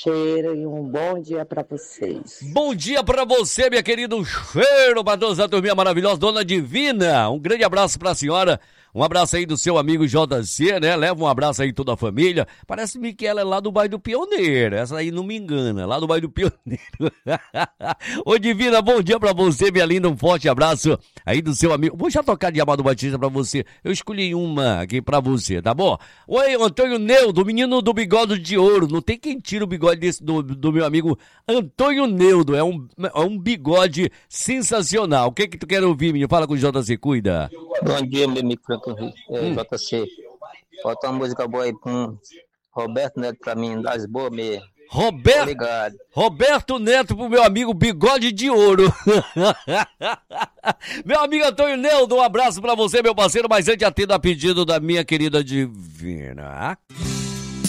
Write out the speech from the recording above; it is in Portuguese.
cheiro e um bom dia para vocês. Bom dia para você, minha querida, um cheiro para toda essa turminha maravilhosa, Dona Divina, um grande abraço para a senhora. Um abraço aí do seu amigo JC, né? Leva um abraço aí toda a família. Parece-me que ela é lá do bairro do Pioneiro. Essa aí não me engana, lá do bairro do Pioneiro. Ô Divina, bom dia pra você, minha linda. Um forte abraço aí do seu amigo. Vou já tocar de Amado Batista pra você. Eu escolhi uma aqui pra você, tá bom? Oi, Antônio Neudo, menino do bigode de ouro. Não tem quem tira o bigode desse do meu amigo Antônio Neudo. É um bigode sensacional. O que tu quer ouvir, menino? Fala com o JC, cuida. Bom dia, meu amigo JC. Bota uma música boa aí com Roberto Neto pra mim, das boas mesmo. Obrigado. Roberto Neto pro meu amigo Bigode de Ouro. Meu amigo Antônio Neudo, um abraço pra você, meu parceiro, mas antes atendo a pedido da minha querida Divina.